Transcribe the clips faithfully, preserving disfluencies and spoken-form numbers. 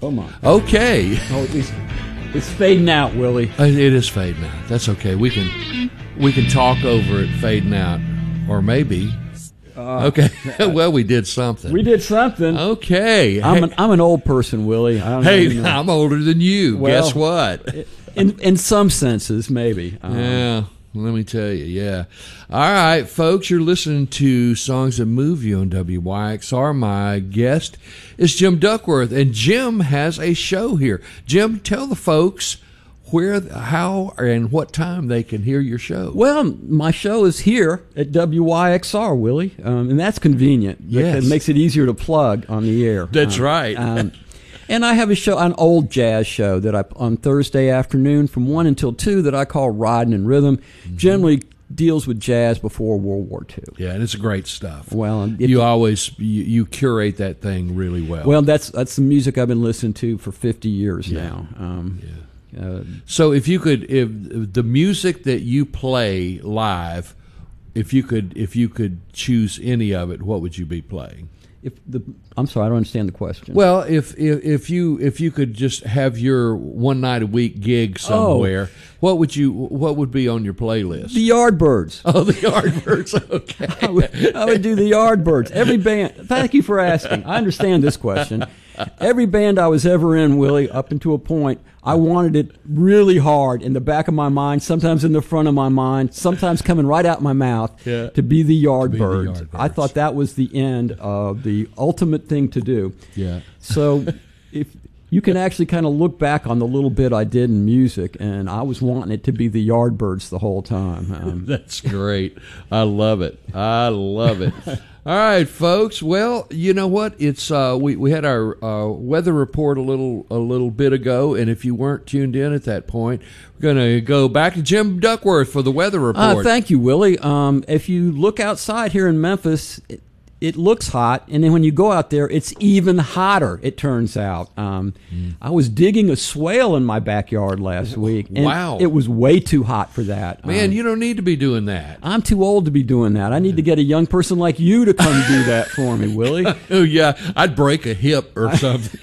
Come on. Okay. Oh, it's, it's fading out, Willie. Uh, It is fading out. That's okay. We can we can talk over it fading out, or maybe. Uh, okay. Well, we did something. We did something. Okay. I'm Hey- an I'm an old person, Willie. I don't Hey, know. I'm older than you. Well, Guess what? In in some senses, maybe. Um, Yeah, let me tell you, yeah. All right, folks, you're listening to Songs That Move You on W Y X R. My guest is Jim Duckworth, and Jim has a show here. Jim, tell the folks where, how, and what time they can hear your show. Well, my show is here at W Y X R, Willie, um, and that's convenient. Yes. It makes it easier to plug on the air. That's Um, right. um, and I have a show, an old jazz show that I on Thursday afternoon from one until two that I call Riding in Rhythm. Mm-hmm. Generally deals with jazz before World War Two. Yeah, and it's great stuff. Well, if- you always you, you curate that thing really well. Well, that's that's the music I've been listening to for fifty years Yeah. now. Um, Yeah. uh, So if you could, if the music that you play live, if you could, if you could choose any of it, what would you be playing? if the I'm sorry, I don't understand the question. Well, if if, if you if you could just have your one night a week gig somewhere, what would you what would be on your playlist? the Yardbirds. Oh, the Yardbirds. Okay. I would, I would do the Yardbirds. Every band. Thank you for asking. I understand this question. Every band I was ever in, Willie, up until a point, I wanted it really hard in the back of my mind, sometimes in the front of my mind, sometimes coming right out my mouth, Yeah. to be the Yardbirds. Yardbirds. I thought that was the end of the ultimate thing to do. Yeah. So if you can actually kind of look back on the little bit I did in music, and I was wanting it to be the Yardbirds the whole time. Um, That's great. I love it. I love it. All right, folks. Well, you know what? It's uh, we we had our uh, weather report a little a little bit ago, and if you weren't tuned in at that point, we're going to go back to Jim Duckworth for the weather report. Uh, thank you, Willie. Um, if you look outside here in Memphis, it, it looks hot, and then when you go out there, it's even hotter, it turns out. Um, Mm. I was digging a swale in my backyard last week, and Wow. it was way too hot for that. Man, Um, you don't need to be doing that. I'm too old to be doing that. I need to get a young person like you to come do that for me, Willie. Oh yeah, I'd break a hip or something.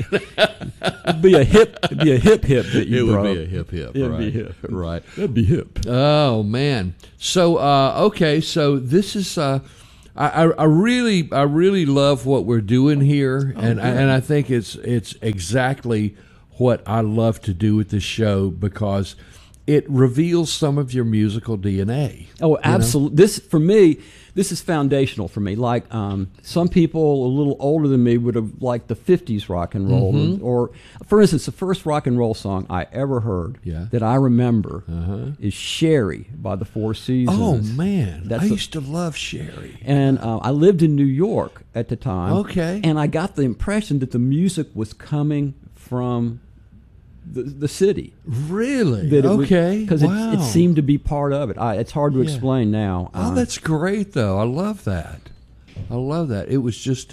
It'd be a hip, it'd be a hip hip that you It would broke. be a hip hip. It'd right. be hip. Right. That'd be hip. Oh man. So uh, okay, so this is uh, I, I I really I really love what we're doing here, and I, and I think it's it's exactly what I love to do with this show because it reveals some of your musical D N A. Oh, absolutely. This for me, this is foundational for me. Like um, some people a little older than me would have liked the fifties rock and roll, Mm-hmm. or, for instance, the first rock and roll song I ever heard Yeah. that I remember Uh-huh. is "Sherry" by the Four Seasons. Oh man, That's I a- used to love Sherry. And uh, I lived in New York at the time. Okay. And I got the impression that the music was coming from the, the city. Really? That it okay. Because wow. it, it seemed to be part of it. I, it's hard to Yeah. explain now. Oh, Uh, that's great, though. I love that. I love that. It was just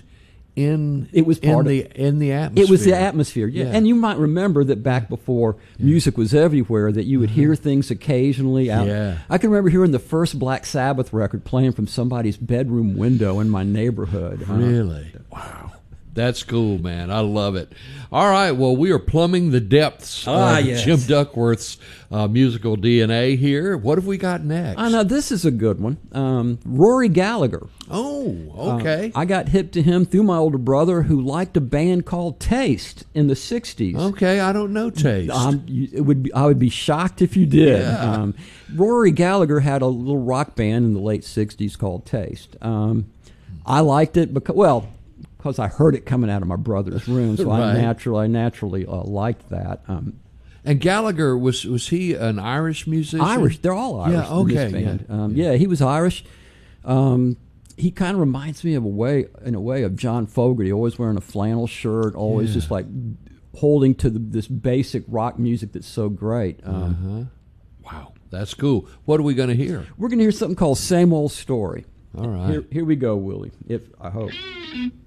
in It was in part of- the in the atmosphere. It was the atmosphere, yeah. Yeah. And you might remember that back before music was everywhere, that you would hear things occasionally out. Yeah. I can remember hearing the first Black Sabbath record playing from somebody's bedroom window in my neighborhood. Uh, Really? Wow. That's cool, man. I love it. All right. Well, we are plumbing the depths Ah, of yes. Jim Duckworth's uh, musical D N A here. What have we got next? I know this is a good one. Um, Rory Gallagher. Oh, Uh, okay. I got hip to him through my older brother, who liked a band called Taste in the sixties. okay. I don't know taste. Um, you- it would be, I would be shocked if you did. Yeah. Um, Rory Gallagher had a little rock band in the late sixties called Taste. Um, I liked it because, well, because I heard it coming out of my brother's room, so I Right. naturally, I naturally uh, liked that. Um, and Gallagher was was he an Irish musician? Irish, they're all Irish. Yeah, in this okay, band. yeah. Um, yeah, he was Irish. Um, he kind of reminds me of a way, in a way, of John Fogerty. Always wearing a flannel shirt, always Yeah. just like holding to the, this basic rock music that's so great. Um, Uh-huh. Wow, that's cool. What are we going to hear? We're going to hear something called "Same Old Story." All right. Here, here we go, Willie. If I hope.